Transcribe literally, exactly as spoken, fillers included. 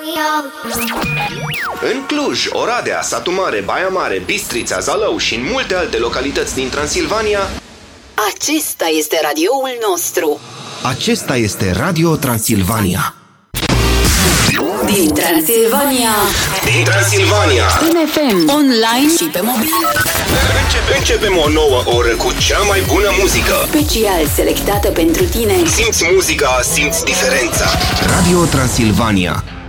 În Cluj, Oradea, Satu Mare, Baia Mare, Bistrița, Zalău și în multe alte localități din Transilvania, acesta este radioul nostru. acesta este Radio Transilvania. Din Transilvania. Din Transilvania. În F M, online și pe mobil. Începe, începem o nouă oră cu cea mai bună muzică. Special selectată pentru tine. Simți muzica, simți diferența. Radio Transilvania.